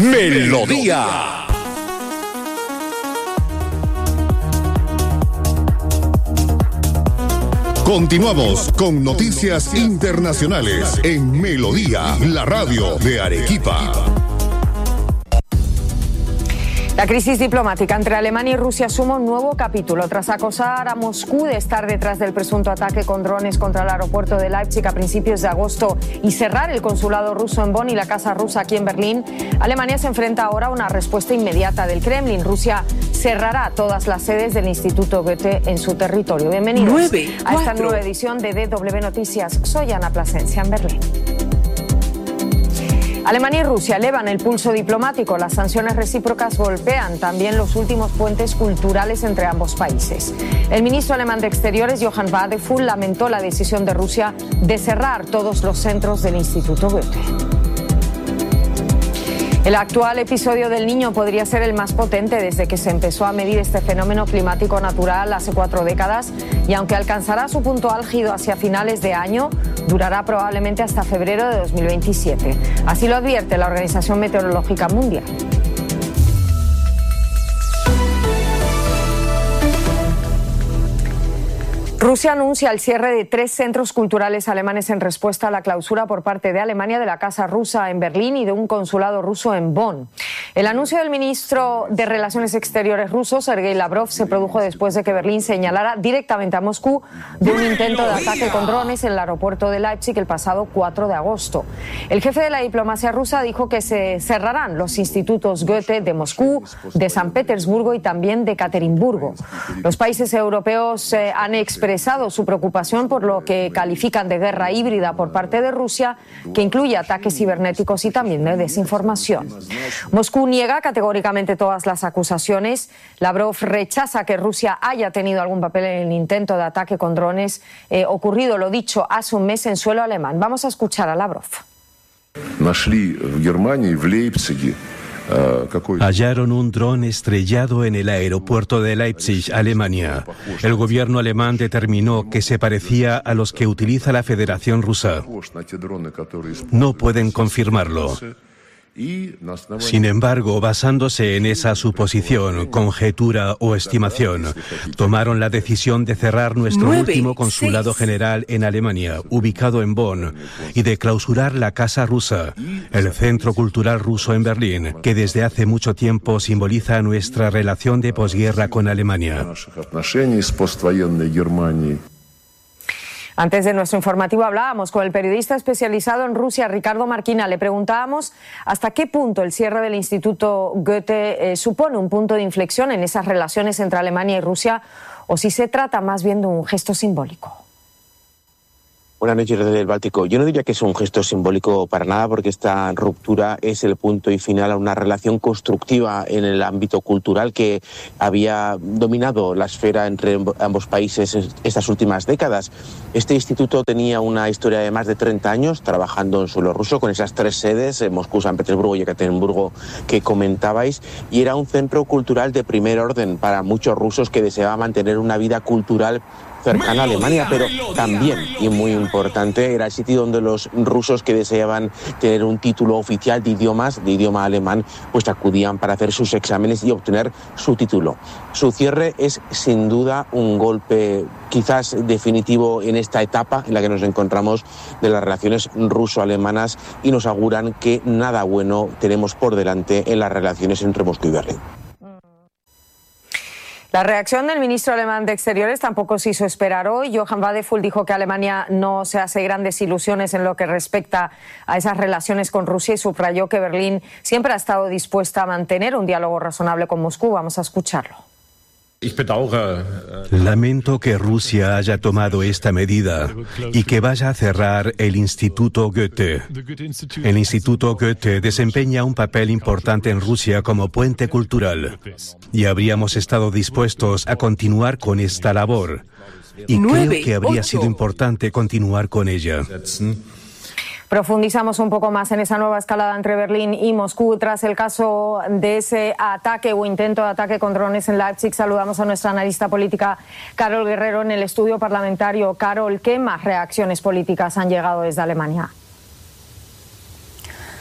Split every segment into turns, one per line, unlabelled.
Melodía. Continuamos con noticias internacionales en Melodía, la radio de Arequipa.
La crisis diplomática entre Alemania y Rusia suma un nuevo capítulo tras acusar a Moscú de estar detrás del presunto ataque con drones contra el aeropuerto de Leipzig a principios de agosto y cerrar el consulado ruso en Bonn y la casa rusa aquí en Berlín. Alemania se enfrenta ahora a una respuesta inmediata del Kremlin. Rusia cerrará todas las sedes del Instituto Goethe en su territorio. Bienvenidos a esta nueva edición de DW Noticias. Soy Ana Plasencia en Berlín. Alemania y Rusia elevan el pulso diplomático. Las sanciones recíprocas golpean también los últimos puentes culturales entre ambos países. El ministro alemán de Exteriores, Johann Wadephul, lamentó la decisión de Rusia de cerrar todos los centros del Instituto Goethe. El actual episodio del Niño podría ser el más potente desde que se empezó a medir este fenómeno climático natural hace 4 décadas y aunque alcanzará su punto álgido hacia finales de año, durará probablemente hasta febrero de 2027. Así lo advierte la Organización Meteorológica Mundial. Rusia anuncia el cierre de 3 centros culturales alemanes en respuesta a la clausura por parte de Alemania de la Casa Rusa en Berlín y de un consulado ruso en Bonn. El anuncio del ministro de Relaciones Exteriores ruso, Sergei Lavrov, se produjo después de que Berlín señalara directamente a Moscú de un intento de ataque con drones en el aeropuerto de Leipzig el pasado 4 de agosto. El jefe de la diplomacia rusa dijo que se cerrarán los institutos Goethe de Moscú, de San Petersburgo y también de Ekaterimburgo. Los países europeos han expresado su preocupación por lo que califican de guerra híbrida por parte de Rusia, que incluye ataques cibernéticos y también de desinformación. Moscú niega categóricamente todas las acusaciones. Lavrov rechaza que Rusia haya tenido algún papel en el intento de ataque con drones ocurrido, lo dicho, hace un mes en suelo alemán. Vamos a escuchar a Lavrov.
Hallaron un dron estrellado en el aeropuerto de Leipzig, Alemania. El gobierno alemán determinó que se parecía a los que utiliza la Federación Rusa. No pueden confirmarlo. Sin embargo, basándose en esa suposición, conjetura o estimación, tomaron la decisión de cerrar nuestro último consulado general en Alemania, ubicado en Bonn, y de clausurar la Casa Rusa, el Centro Cultural Ruso en Berlín, que desde hace mucho tiempo simboliza nuestra relación de posguerra con Alemania.
Antes de nuestro informativo hablábamos con el periodista especializado en Rusia, Ricardo Marquina. Le preguntábamos hasta qué punto el cierre del Instituto Goethe supone un punto de inflexión en esas relaciones entre Alemania y Rusia o si se trata más bien de un gesto simbólico.
Buenas noches desde el Báltico. Yo no diría que es un gesto simbólico para nada, porque esta ruptura es el punto y final a una relación constructiva en el ámbito cultural que había dominado la esfera entre ambos países estas últimas décadas. Este instituto tenía una historia de más de 30 años trabajando en suelo ruso con esas 3 sedes, en Moscú, San Petersburgo y Ekaterimburgo, que comentabais, y era un centro cultural de primer orden para muchos rusos que deseaban mantener una vida cultural cercana a Alemania, pero también, y muy importante, era el sitio donde los rusos que deseaban tener un título oficial de idioma alemán, pues acudían para hacer sus exámenes y obtener su título. Su cierre es sin duda un golpe quizás definitivo en esta etapa en la que nos encontramos de las relaciones ruso-alemanas y nos auguran que nada bueno tenemos por delante en las relaciones entre Moscú y Berlín.
La reacción del ministro alemán de Exteriores tampoco se hizo esperar hoy. Johann Wadephul dijo que Alemania no se hace grandes ilusiones en lo que respecta a esas relaciones con Rusia y subrayó que Berlín siempre ha estado dispuesta a mantener un diálogo razonable con Moscú. Vamos a escucharlo.
Lamento que Rusia haya tomado esta medida y que vaya a cerrar el Instituto Goethe. El Instituto Goethe desempeña un papel importante en Rusia como puente cultural y habríamos estado dispuestos a continuar con esta labor. Y creo que habría sido importante continuar con ella.
Profundizamos un poco más en esa nueva escalada entre Berlín y Moscú tras el caso de ese ataque o intento de ataque con drones en Leipzig. Saludamos a nuestra analista política Carol Guerrero en el estudio parlamentario. Carol, ¿qué más reacciones políticas han llegado desde Alemania?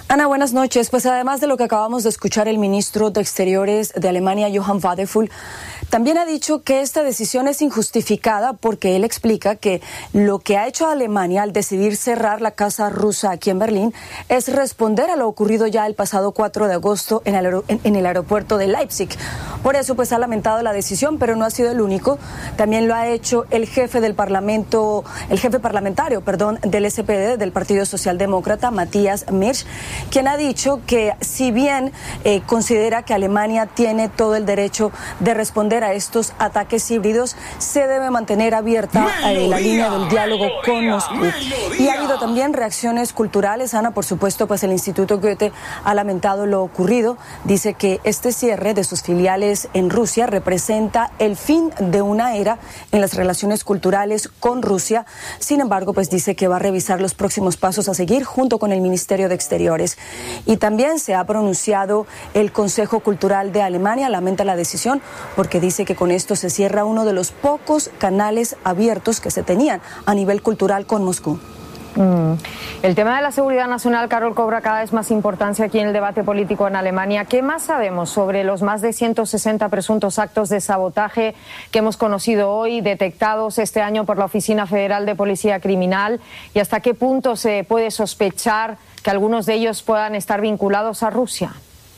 Ana, buenas noches. Pues además de lo que acabamos de escuchar, el ministro de Exteriores de Alemania, Johann Wadephul, también ha dicho que esta decisión es injustificada porque él explica que lo que ha hecho Alemania al decidir cerrar la casa rusa aquí en Berlín es responder a lo ocurrido ya el pasado 4 de agosto en el aeropuerto de Leipzig. Por eso pues ha lamentado la decisión, pero no ha sido el único. También lo ha hecho el jefe parlamentario del SPD, del Partido Socialdemócrata, Matthias Mirsch, quien ha dicho que si bien considera que Alemania tiene todo el derecho de responder a estos ataques híbridos, se debe mantener abierta la línea del diálogo con Moscú. Y ha habido también reacciones culturales, Ana. Por supuesto, pues el Instituto Goethe ha lamentado lo ocurrido. Dice que este cierre de sus filiales en Rusia representa el fin de una era en las relaciones culturales con Rusia. Sin embargo, pues dice que va a revisar los próximos pasos a seguir junto con el Ministerio de Exteriores. Y también se ha pronunciado el Consejo Cultural de Alemania, lamenta la decisión porque dice que con esto se cierra uno de los pocos canales abiertos que se tenían a nivel cultural con Moscú.
El tema de la seguridad nacional, Carol, cobra cada vez más importancia aquí en el debate político en Alemania. ¿Qué más sabemos sobre los más de 160 presuntos actos de sabotaje que hemos conocido hoy, detectados este año por la Oficina Federal de Policía Criminal? ¿Y hasta qué punto se puede sospechar que algunos de ellos puedan estar vinculados a Rusia?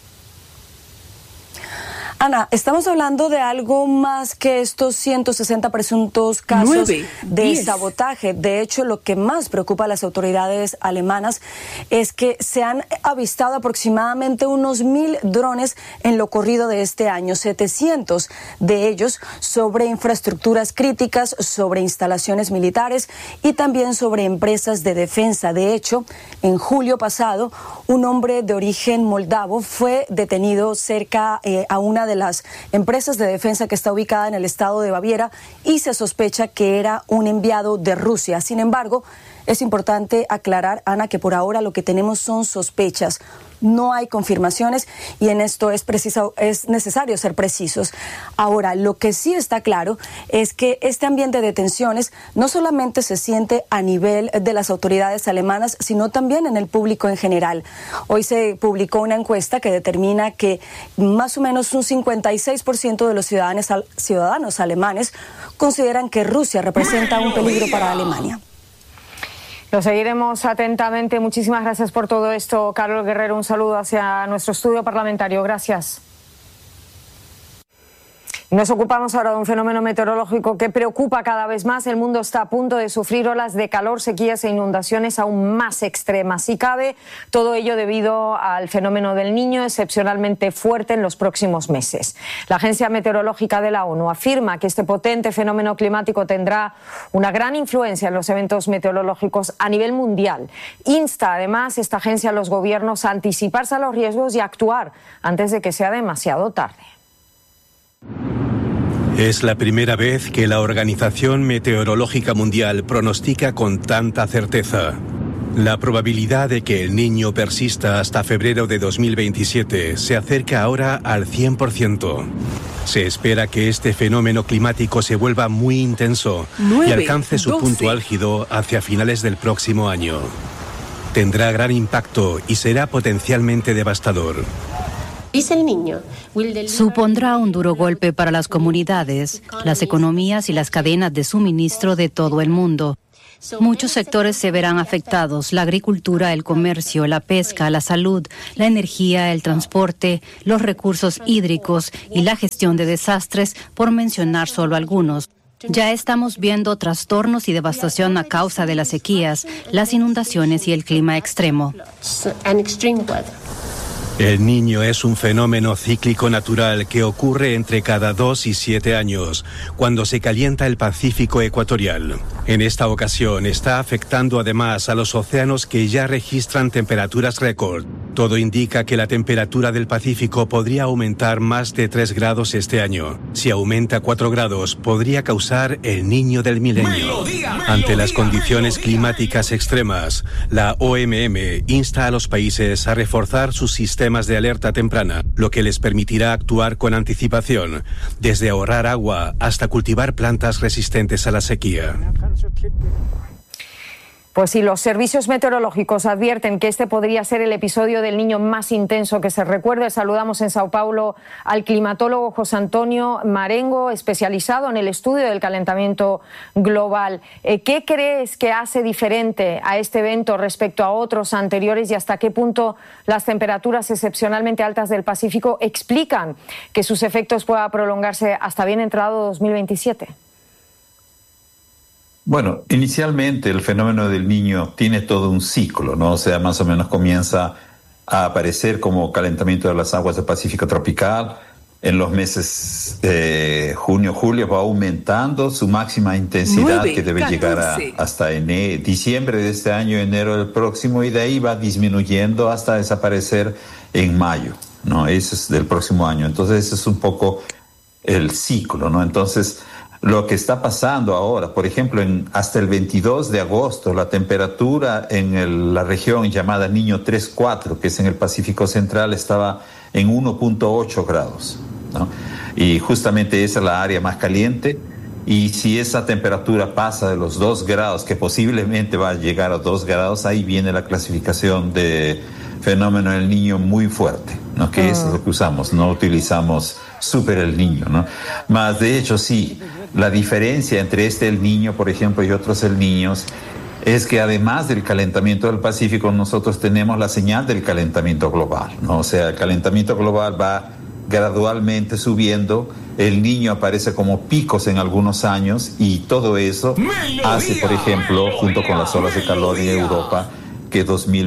Ana, estamos hablando de algo más que estos 160 presuntos casos de sabotaje. De hecho, lo que más preocupa a las autoridades alemanas es que se han avistado aproximadamente unos 1.000 drones en lo corrido de este año, 700 de ellos sobre infraestructuras críticas, sobre instalaciones militares y también sobre empresas de defensa. De hecho, en julio pasado, un hombre de origen moldavo fue detenido cerca a una de las empresas de defensa que está ubicada en el estado de Baviera y se sospecha que era un enviado de Rusia. Sin embargo, es importante aclarar, Ana, que por ahora lo que tenemos son sospechas. No hay confirmaciones y en esto es necesario ser precisos. Ahora, lo que sí está claro es que este ambiente de tensiones no solamente se siente a nivel de las autoridades alemanas, sino también en el público en general. Hoy se publicó una encuesta que determina que más o menos un 56% de los ciudadanos alemanes consideran que Rusia representa un peligro para Alemania.
Lo seguiremos atentamente. Muchísimas gracias por todo esto, Carol Guerrero. Un saludo hacia nuestro estudio parlamentario. Gracias. Nos ocupamos ahora de un fenómeno meteorológico que preocupa cada vez más. El mundo está a punto de sufrir olas de calor, sequías e inundaciones aún más extremas. Si cabe, todo ello debido al fenómeno del Niño, excepcionalmente fuerte en los próximos meses. La Agencia Meteorológica de la ONU afirma que este potente fenómeno climático tendrá una gran influencia en los eventos meteorológicos a nivel mundial. Insta además esta agencia a los gobiernos a anticiparse a los riesgos y a actuar antes de que sea demasiado tarde.
Es la primera vez que la Organización Meteorológica Mundial pronostica con tanta certeza. La probabilidad de que el Niño persista hasta febrero de 2027 se acerca ahora al 100%. Se espera que este fenómeno climático se vuelva muy intenso y alcance su punto álgido hacia finales del próximo año. Tendrá gran impacto y será potencialmente devastador.
Supondrá un duro golpe para las comunidades, las economías y las cadenas de suministro de todo el mundo. Muchos sectores se verán afectados: la agricultura, el comercio, la pesca, la salud, la energía, el transporte, los recursos hídricos y la gestión de desastres, por mencionar solo algunos. Ya estamos viendo trastornos y devastación a causa de las sequías, las inundaciones y el clima extremo.
El Niño es un fenómeno cíclico natural que ocurre entre cada 2 y 7 años, cuando se calienta el Pacífico ecuatorial. En esta ocasión está afectando además a los océanos que ya registran temperaturas récord. Todo indica que la temperatura del Pacífico podría aumentar más de 3 grados este año. Si aumenta 4 grados, podría causar el Niño del milenio. Ante las condiciones climáticas extremas, la OMM insta a los países a reforzar sus sistemas de alerta temprana, lo que les permitirá actuar con anticipación, desde ahorrar agua hasta cultivar plantas resistentes a la sequía.
Pues sí, los servicios meteorológicos advierten que este podría ser el episodio del Niño más intenso que se recuerde. Saludamos en Sao Paulo al climatólogo José Antonio Marengo, especializado en el estudio del calentamiento global. ¿Qué crees que hace diferente a este evento respecto a otros anteriores y hasta qué punto las temperaturas excepcionalmente altas del Pacífico explican que sus efectos puedan prolongarse hasta bien entrado 2027?
Bueno, inicialmente el fenómeno del Niño tiene todo un ciclo, ¿no? O sea, más o menos comienza a aparecer como calentamiento de las aguas del Pacífico tropical. En los meses junio, julio va aumentando su máxima intensidad, que debe llegar hasta diciembre de este año, enero del próximo, y de ahí va disminuyendo hasta desaparecer en mayo, ¿no? Ese es del próximo año. Entonces ese es un poco el ciclo, ¿no? Entonces lo que está pasando ahora, por ejemplo, hasta el 22 de agosto, la temperatura en la región llamada Niño 3-4, que es en el Pacífico Central, estaba en 1.8 grados, ¿no? Y justamente esa es la área más caliente, y si esa temperatura pasa de los 2 grados, que posiblemente va a llegar a 2 grados, ahí viene la clasificación de fenómeno del Niño muy fuerte, ¿no? Que eso es lo que usamos, no utilizamos Super El Niño, ¿no? Más de hecho, sí, la diferencia entre El Niño, por ejemplo, y otros El Niños es que además del calentamiento del Pacífico, nosotros tenemos la señal del calentamiento global, ¿no? O sea, el calentamiento global va gradualmente subiendo, El Niño aparece como picos en algunos años, y todo eso hace, por ejemplo, junto con las olas de calor en Europa, que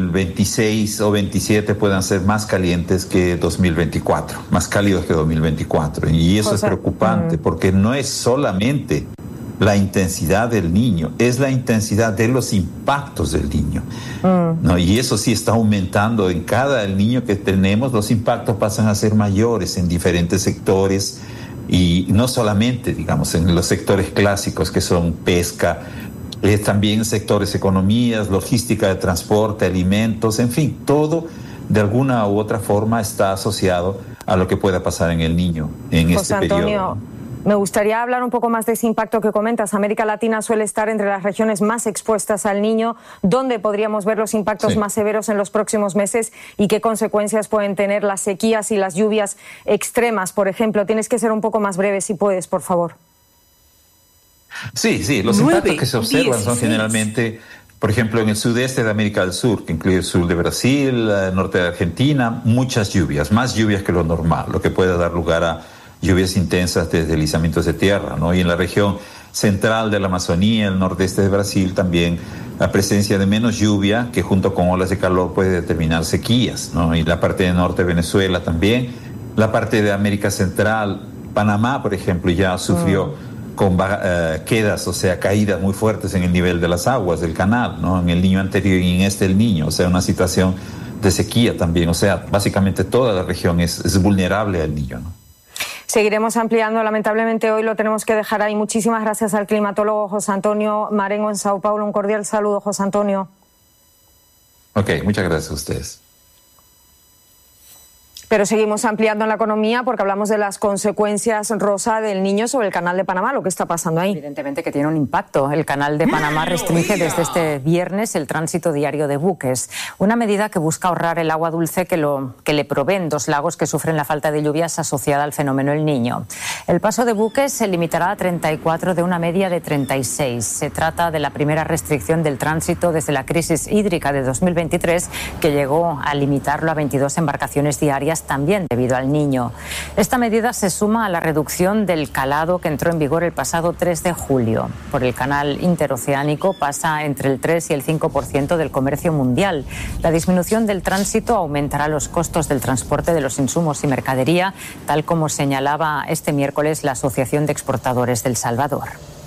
2026 o 27 puedan ser más calientes que 2024, más cálidos que 2024. Y eso es preocupante, porque no es solamente la intensidad del Niño, es la intensidad de los impactos del Niño, ¿no? Y eso sí está aumentando en cada El Niño que tenemos. Los impactos pasan a ser mayores en diferentes sectores, y no solamente, digamos, en los sectores clásicos que son pesca, también sectores economías, logística de transporte, alimentos, en fin, todo de alguna u otra forma está asociado a lo que pueda pasar en El Niño en este periodo. José Antonio,
me gustaría hablar un poco más de ese impacto que comentas. América Latina suele estar entre las regiones más expuestas al Niño. ¿Dónde podríamos ver los impactos más severos en los próximos meses y qué consecuencias pueden tener las sequías y las lluvias extremas, por ejemplo? Tienes que ser un poco más breve si puedes, por favor.
Sí, los impactos que se observan son generalmente, por ejemplo, en el sudeste de América del Sur, que incluye el sur de Brasil, el norte de Argentina, muchas lluvias, más lluvias que lo normal, lo que puede dar lugar a lluvias intensas de deslizamientos de tierra, ¿no? Y en la región central de la Amazonía, el nordeste de Brasil, también la presencia de menos lluvia, que junto con olas de calor puede determinar sequías, ¿no? Y la parte del norte de Venezuela también, la parte de América Central, Panamá, por ejemplo, ya sufrió con quedas, o sea, caídas muy fuertes en el nivel de las aguas del canal, ¿no? En El Niño anterior y en El Niño, o sea, una situación de sequía también, o sea, básicamente toda la región es vulnerable al Niño, ¿no?
Seguiremos ampliando, lamentablemente hoy lo tenemos que dejar ahí. Muchísimas gracias al climatólogo José Antonio Marengo en Sao Paulo. Un cordial saludo, José Antonio.
Ok, muchas gracias a ustedes.
Pero seguimos ampliando en la economía porque hablamos de las consecuencias, Rosa, del Niño sobre el Canal de Panamá, lo que está pasando ahí.
Evidentemente que tiene un impacto. El Canal de Panamá restringe desde este viernes el tránsito diario de buques. Una medida que busca ahorrar el agua dulce que le proveen 2 lagos que sufren la falta de lluvias asociada al fenómeno El Niño. El paso de buques se limitará a 34 de una media de 36. Se trata de la primera restricción del tránsito desde la crisis hídrica de 2023, que llegó a limitarlo a 22 embarcaciones diarias, también debido al Niño. Esta medida se suma a la reducción del calado que entró en vigor el pasado 3 de julio. Por el canal interoceánico pasa entre el 3 y el 5% del comercio mundial. La disminución del tránsito aumentará los costos del transporte de los insumos y mercadería, tal como señalaba este miércoles la Asociación de Exportadores del Salvador.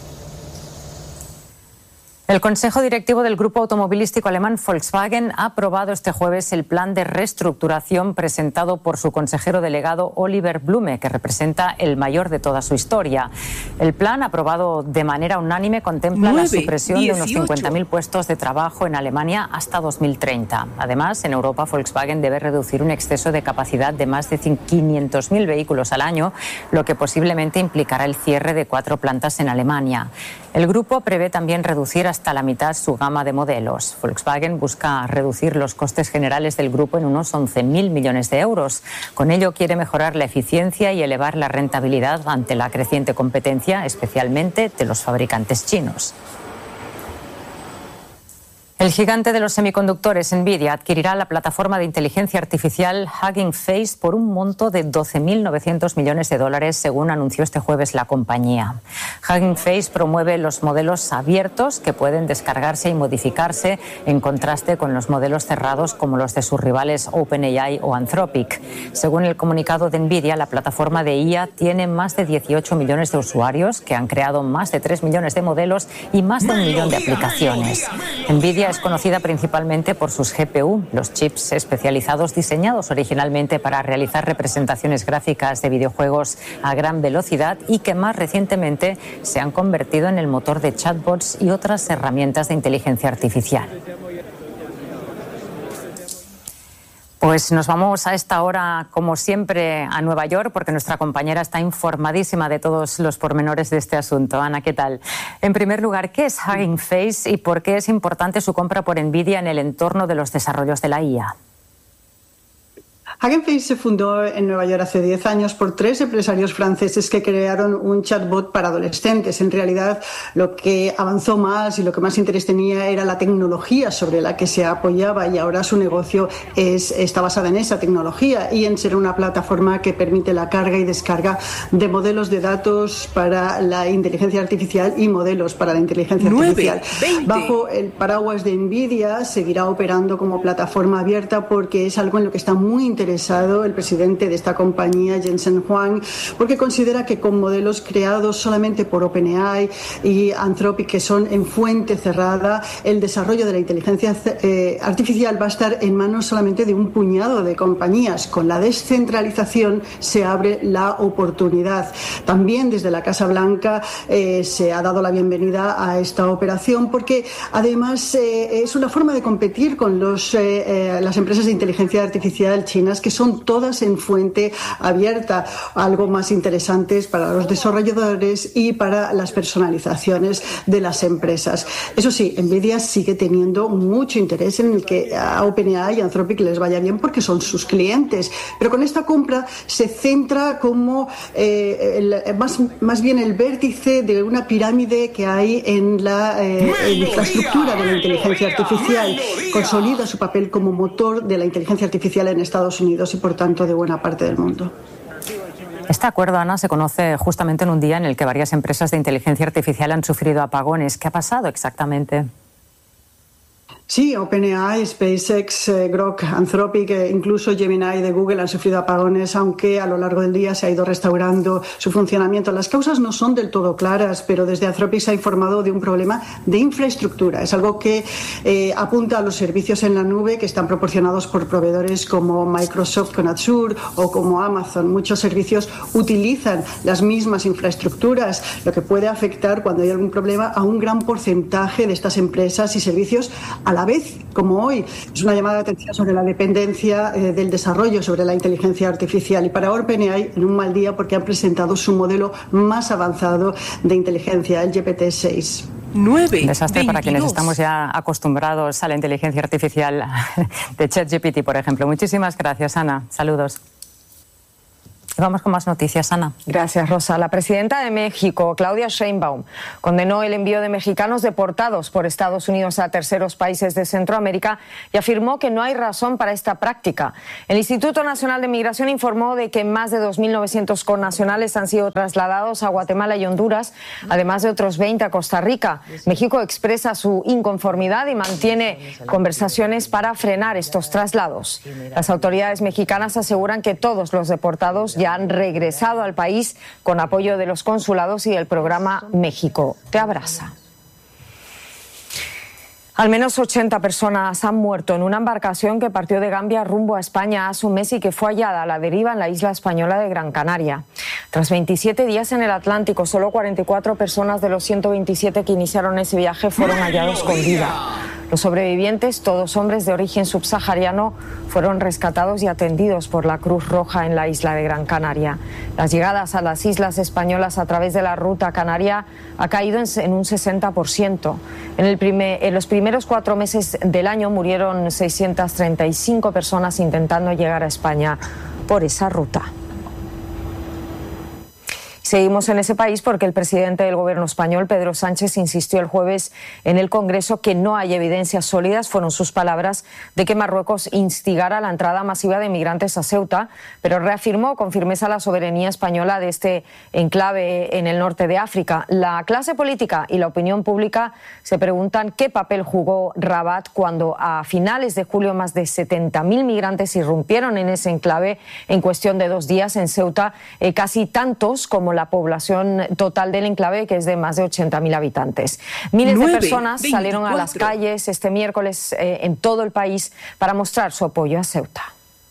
El Consejo Directivo del grupo automovilístico alemán Volkswagen ha aprobado este jueves el plan de reestructuración presentado por su consejero delegado Oliver Blume, que representa el mayor de toda su historia. El plan, aprobado de manera unánime, contempla la supresión de unos 50.000 puestos de trabajo en Alemania hasta 2030. Además, en Europa, Volkswagen debe reducir un exceso de capacidad de más de 500.000 vehículos al año, lo que posiblemente implicará el cierre de 4 plantas en Alemania. El grupo prevé también reducir hasta hasta la mitad su gama de modelos. Volkswagen busca reducir los costes generales del grupo en unos 11.000 millones de euros. Con ello quiere mejorar la eficiencia y elevar la rentabilidad ante la creciente competencia, especialmente de los fabricantes chinos. El gigante de los semiconductores, Nvidia, adquirirá la plataforma de inteligencia artificial Hugging Face por un monto de 12.900 millones de dólares, según anunció este jueves la compañía. Hugging Face promueve los modelos abiertos que pueden descargarse y modificarse, en contraste con los modelos cerrados como los de sus rivales OpenAI o Anthropic. Según el comunicado de Nvidia, la plataforma de IA tiene más de 18 millones de usuarios que han creado más de 3 millones de modelos y más de 1 millón de aplicaciones. Nvidia es conocida principalmente por sus GPU, los chips especializados diseñados originalmente para realizar representaciones gráficas de videojuegos a gran velocidad y que más recientemente se han convertido en el motor de chatbots y otras herramientas de inteligencia artificial. Pues nos vamos a esta hora, como siempre, a Nueva York, porque nuestra compañera está informadísima de todos los pormenores de este asunto. Ana, ¿qué tal? En primer lugar, ¿qué es Hugging Face y por qué es importante su compra por Nvidia en el entorno de los desarrollos de la IA?
Hugging Face se fundó en Nueva York hace 10 años por 3 empresarios franceses que crearon un chatbot para adolescentes. En realidad, lo que avanzó más y lo que más interés tenía era la tecnología sobre la que se apoyaba, y ahora su negocio está basada en esa tecnología y en ser una plataforma que permite la carga y descarga de modelos de datos para la inteligencia artificial y modelos para la inteligencia artificial. 20. Bajo el paraguas de Nvidia seguirá operando como plataforma abierta, porque es algo en lo que está muy interesado el presidente de esta compañía, Jensen Huang, porque considera que con modelos creados solamente por OpenAI y Anthropic, que son en fuente cerrada, el desarrollo de la inteligencia artificial va a estar en manos solamente de un puñado de compañías. Con la descentralización se abre la oportunidad. También desde la Casa Blanca se ha dado la bienvenida a esta operación, porque además es una forma de competir con las empresas de inteligencia artificial chinas, que son todas en fuente abierta, algo más interesantes para los desarrolladores y para las personalizaciones de las empresas. Eso sí, Nvidia sigue teniendo mucho interés en el que a OpenAI y Anthropic les vaya bien, porque son sus clientes, pero con esta compra se centra como más bien el vértice de una pirámide que hay en la infraestructura de la inteligencia artificial. Consolida su papel como motor de la inteligencia artificial en Estados Unidos y, por tanto, de buena parte del mundo.
Este acuerdo, Ana, se conoce justamente en un día en el que varias empresas de inteligencia artificial han sufrido apagones. ¿Qué ha pasado exactamente?
Sí, OpenAI, SpaceX, Grok, Anthropic, incluso Gemini de Google han sufrido apagones, aunque a lo largo del día se ha ido restaurando su funcionamiento. Las causas no son del todo claras, pero desde Anthropic se ha informado de un problema de infraestructura. Es algo que apunta a los servicios en la nube que están proporcionados por proveedores como Microsoft con Azure o como Amazon. Muchos servicios utilizan las mismas infraestructuras, lo que puede afectar, cuando hay algún problema, a un gran porcentaje de estas empresas y servicios a la vez, como hoy. Es una llamada de atención sobre la dependencia del desarrollo sobre la inteligencia artificial, y para OpenAI en un mal día, porque han presentado su modelo más avanzado de inteligencia, el GPT-6.
Un desastre para quienes estamos ya acostumbrados a la inteligencia artificial de ChatGPT, por ejemplo. Muchísimas gracias, Ana. Saludos. Vamos con más noticias, Ana.
Gracias, Rosa. La presidenta de México, Claudia Sheinbaum, condenó el envío de mexicanos deportados por Estados Unidos a terceros países de Centroamérica y afirmó que no hay razón para esta práctica. El Instituto Nacional de Migración informó de que más de 2.900 connacionales han sido trasladados a Guatemala y Honduras, además de otros 20 a Costa Rica. México expresa su inconformidad y mantiene conversaciones para frenar estos traslados. Las autoridades mexicanas aseguran que todos los deportados ya han regresado al país con apoyo de los consulados y el programa México Te Abraza. Al menos 80 personas han muerto en una embarcación que partió de Gambia rumbo a España hace un mes y que fue hallada a la deriva en la isla española de Gran Canaria. Tras 27 días en el Atlántico, solo 44 personas de los 127 que iniciaron ese viaje fueron hallados con vida. Los sobrevivientes, todos hombres de origen subsahariano, fueron rescatados y atendidos por la Cruz Roja en la isla de Gran Canaria. Las llegadas a las islas españolas a través de la ruta canaria ha caído en un 60%. En los primeros 4 meses del año murieron 635 personas intentando llegar a España por esa ruta. Seguimos en ese país porque el presidente del gobierno español, Pedro Sánchez, insistió el jueves en el Congreso que no hay evidencias sólidas, fueron sus palabras, de que Marruecos instigara la entrada masiva de migrantes a Ceuta, pero reafirmó con firmeza la soberanía española de este enclave en el norte de África. La clase política y la opinión pública se preguntan qué papel jugó Rabat cuando a finales de julio más de 70.000 migrantes irrumpieron en ese enclave en cuestión de 2 días en Ceuta, casi tantos como la población total del enclave, que es de más de 80.000 habitantes. Miles de personas salieron a las calles este miércoles en todo el país para mostrar su apoyo a Ceuta.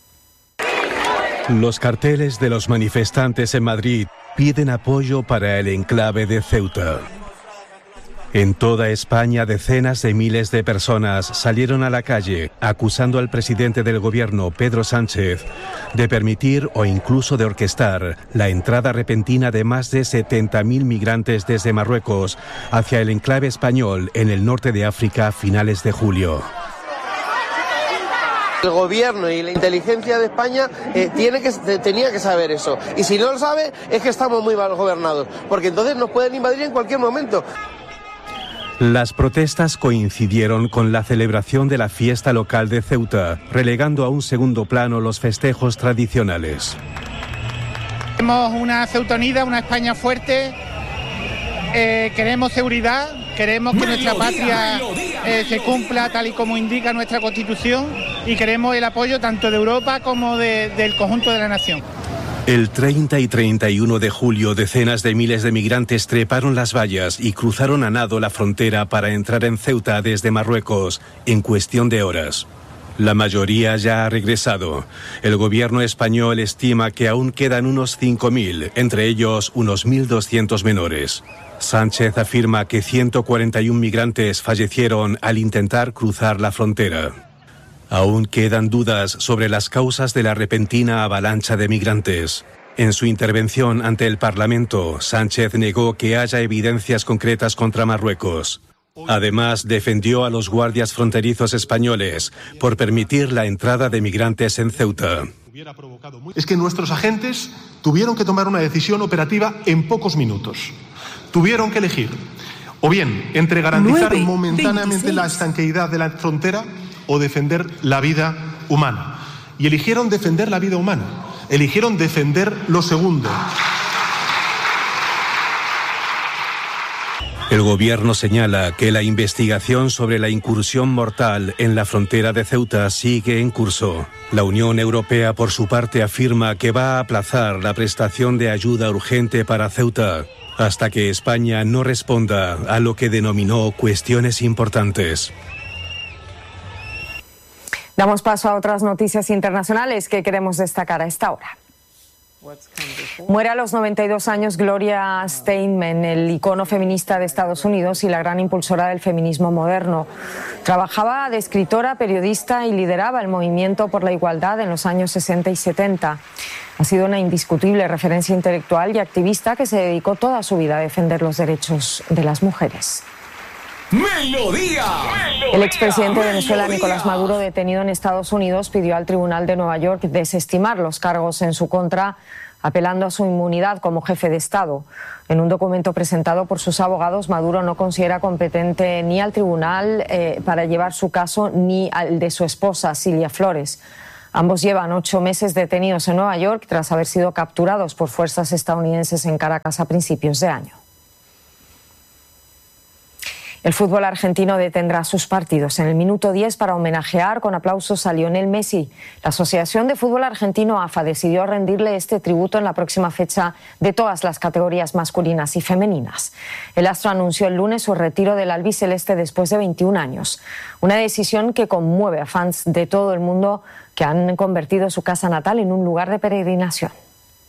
Los carteles de los manifestantes en Madrid piden apoyo para el enclave de Ceuta. En toda España, decenas de miles de personas salieron a la calle acusando al presidente del gobierno, Pedro Sánchez, de permitir o incluso de orquestar la entrada repentina de más de 70.000 migrantes desde Marruecos hacia el enclave español en el norte de África a finales de julio.
El gobierno y la inteligencia de España tenía que saber eso. Y si no lo sabe, es que estamos muy mal gobernados, porque entonces nos pueden invadir en cualquier momento.
Las protestas coincidieron con la celebración de la fiesta local de Ceuta, relegando a un segundo plano los festejos tradicionales.
Queremos una Ceuta unida, una España fuerte, queremos seguridad, queremos que nuestra patria se cumpla tal y como indica nuestra Constitución y queremos el apoyo tanto de Europa como del conjunto de la nación.
El 30 y 31 de julio, decenas de miles de migrantes treparon las vallas y cruzaron a nado la frontera para entrar en Ceuta desde Marruecos en cuestión de horas. La mayoría ya ha regresado. El gobierno español estima que aún quedan unos 5.000, entre ellos unos 1.200 menores. Sánchez afirma que 141 migrantes fallecieron al intentar cruzar la frontera. Aún quedan dudas sobre las causas de la repentina avalancha de migrantes. En su intervención ante el Parlamento, Sánchez negó que haya evidencias concretas contra Marruecos. Además, defendió a los guardias fronterizos españoles por permitir la entrada de migrantes en Ceuta.
Es que nuestros agentes tuvieron que tomar una decisión operativa en pocos minutos. Tuvieron que elegir, o bien, entre garantizar momentáneamente la estanqueidad de la frontera o defender la vida humana. Y eligieron defender la vida humana. Eligieron defender lo segundo.
El gobierno señala que la investigación sobre la incursión mortal en la frontera de Ceuta sigue en curso. La Unión Europea, por su parte, afirma que va a aplazar la prestación de ayuda urgente para Ceuta hasta que España no responda a lo que denominó cuestiones importantes.
Damos paso a otras noticias internacionales que queremos destacar a esta hora. Muere a los 92 años Gloria Steinem, el icono feminista de Estados Unidos y la gran impulsora del feminismo moderno. Trabajaba de escritora, periodista y lideraba el movimiento por la igualdad en los años 60 y 70. Ha sido una indiscutible referencia intelectual y activista que se dedicó toda su vida a defender los derechos de las mujeres.
¡Melodía!
El expresidente de Venezuela, Nicolás Maduro, detenido en Estados Unidos, pidió al Tribunal de Nueva York desestimar los cargos en su contra, apelando a su inmunidad como jefe de Estado. En un documento presentado por sus abogados, Maduro no considera competente ni al tribunal para llevar su caso ni al de su esposa, Cilia Flores. Ambos llevan 8 meses detenidos en Nueva York tras haber sido capturados por fuerzas estadounidenses en Caracas a principios de año. El fútbol argentino detendrá sus partidos en el minuto 10 para homenajear con aplausos a Lionel Messi. La Asociación de Fútbol Argentino, AFA, decidió rendirle este tributo en la próxima fecha de todas las categorías masculinas y femeninas. El astro anunció el lunes su retiro del albiceleste después de 21 años. Una decisión que conmueve a fans de todo el mundo que han convertido su casa natal en un lugar de peregrinación.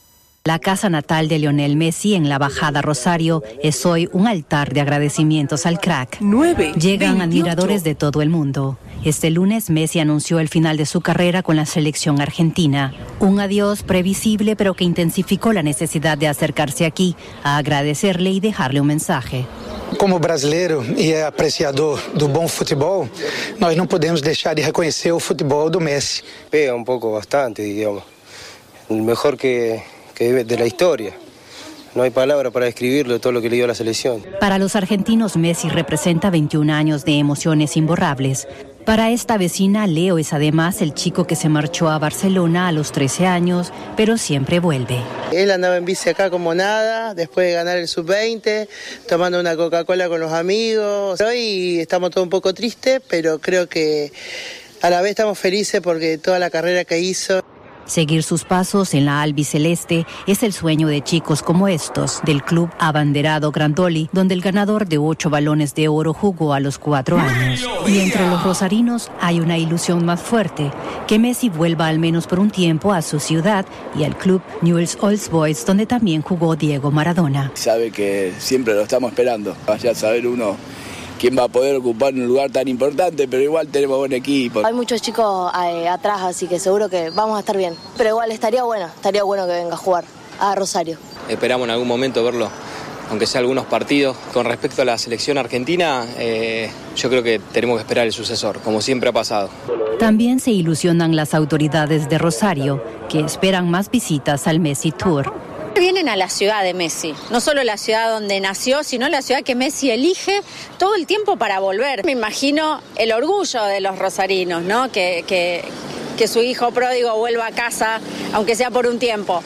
La casa natal de Lionel Messi en la Bajada Rosario es hoy un altar de agradecimientos al crack. Llegan admiradores de todo el mundo. Este lunes Messi anunció el final de su carrera con la selección argentina. Un adiós previsible, pero que intensificó la necesidad de acercarse aquí a agradecerle y dejarle un mensaje.
Como brasileiro e apreciador do bom futebol, nós não podemos deixar de reconhecer o futebol do Messi.
Pega un poco bastante, digamos. El mejor que de la historia. No hay palabra para describirlo, todo lo que le dio a la selección.
Para los argentinos, Messi representa 21 años de emociones imborrables. Para esta vecina, Leo es además el chico que se marchó a Barcelona a los 13 años, pero siempre vuelve.
Él andaba en bici acá como nada, después de ganar el Sub-20, tomando una Coca-Cola con los amigos. Hoy estamos todos un poco tristes, pero creo que a la vez estamos felices porque toda la carrera que hizo.
Seguir sus pasos en la albiceleste es el sueño de chicos como estos, del club abanderado Grandoli, donde el ganador de 8 balones de oro jugó a los 4 años. Y entre los rosarinos hay una ilusión más fuerte, que Messi vuelva al menos por un tiempo a su ciudad y al club Newell's Old Boys, donde también jugó Diego Maradona.
Sabe que siempre lo estamos esperando, vaya a saber uno quién va a poder ocupar un lugar tan importante, pero igual tenemos buen equipo.
Hay muchos chicos atrás, así que seguro que vamos a estar bien. Pero igual estaría bueno que venga a jugar a Rosario.
Esperamos en algún momento verlo, aunque sea algunos partidos. Con respecto a la selección argentina, yo creo que tenemos que esperar el sucesor, como siempre ha pasado.
También se ilusionan las autoridades de Rosario, que esperan más visitas al Messi Tour.
Vienen a la ciudad de Messi, no solo la ciudad donde nació, sino la ciudad que Messi elige todo el tiempo para volver. Me imagino el orgullo de los rosarinos, ¿no? Que su hijo pródigo vuelva a casa, aunque sea por un tiempo.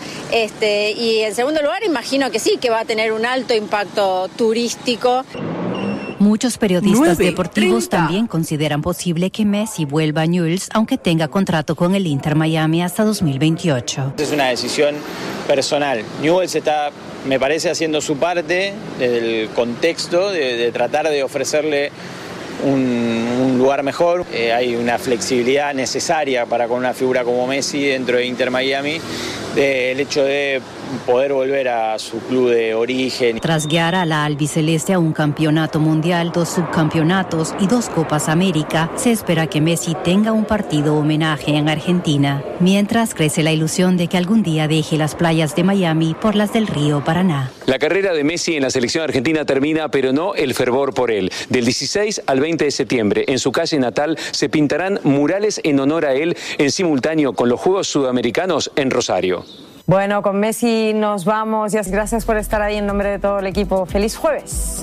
Y en segundo lugar, imagino que sí, que va a tener un alto impacto turístico.
Muchos periodistas deportivos también consideran posible que Messi vuelva a Newell's, aunque tenga contrato con el Inter Miami hasta 2028.
Es una decisión personal. Newell's está, me parece, haciendo su parte del contexto de tratar de ofrecerle un lugar mejor. Hay una flexibilidad necesaria para con una figura como Messi dentro de Inter Miami, el hecho de poder volver a su club de origen.
Tras guiar a la albiceleste a un campeonato mundial, 2 subcampeonatos y 2 Copas América, se espera que Messi tenga un partido homenaje en Argentina, mientras crece la ilusión de que algún día deje las playas de Miami por las del río Paraná.
La carrera de Messi en la selección argentina termina, pero no el fervor por él. Del 16 al 20 de septiembre, en su calle natal, se pintarán murales en honor a él en simultáneo con los Juegos Sudamericanos en Rosario.
Bueno, con Messi nos vamos. Gracias por estar ahí en nombre de todo el equipo. ¡Feliz jueves!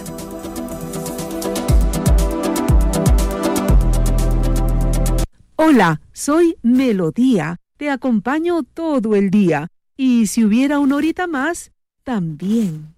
Hola, soy Melodía. Te acompaño todo el día. Y si hubiera una horita más, también.